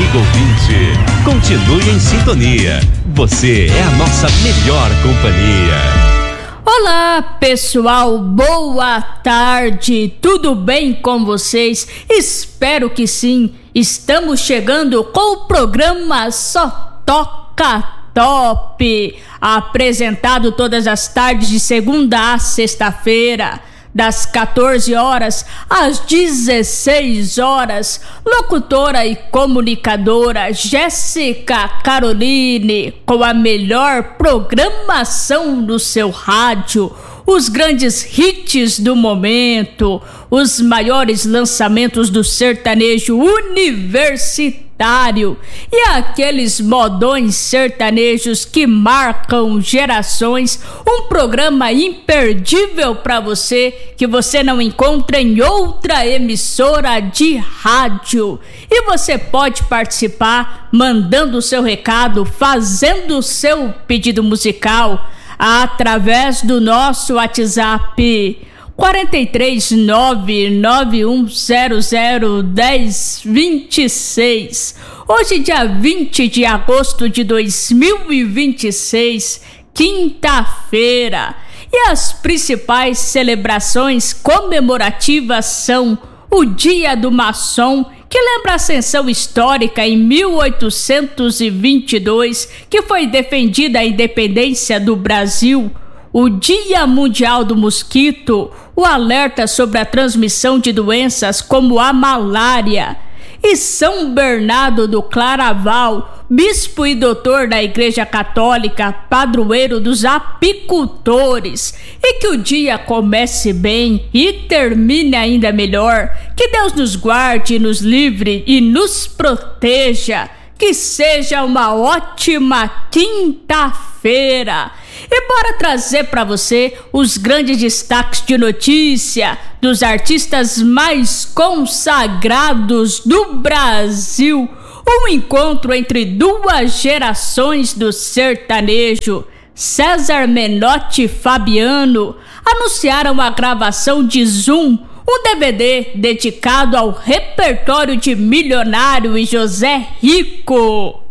amigo ouvinte, continue em sintonia. Você é a nossa melhor companhia. Olá, pessoal, boa tarde, tudo bem com vocês? Espero que sim. Estamos chegando com o programa Só Toca Top, apresentado todas as tardes de segunda a sexta-feira, das 14 horas às 16 horas. Locutora e comunicadora Jéssica Caroline, com a melhor programação no seu rádio, os grandes hits do momento, os maiores lançamentos do sertanejo universitário e aqueles modões sertanejos que marcam gerações. Um programa imperdível para você, que você não encontra em outra emissora de rádio. E você pode participar mandando o seu recado, fazendo o seu pedido musical através do nosso WhatsApp 43991001026. Hoje, dia 20 de agosto de 2026, quinta-feira. E as principais celebrações comemorativas são o Dia do Maçom, que lembra a ascensão histórica em 1822, que foi defendida a independência do Brasil; o Dia Mundial do Mosquito, o alerta sobre a transmissão de doenças como a malária; e São Bernardo do Claraval, bispo e doutor da Igreja Católica, padroeiro dos apicultores. E que o dia comece bem e termine ainda melhor. Que Deus nos guarde, nos livre e nos proteja. Que seja uma ótima quinta-feira. E bora trazer para você os grandes destaques de notícia dos artistas mais consagrados do Brasil. Um encontro entre duas gerações do sertanejo. César Menotti e Fabiano anunciaram a gravação de Zoom, um DVD dedicado ao repertório de Milionário e José Rico.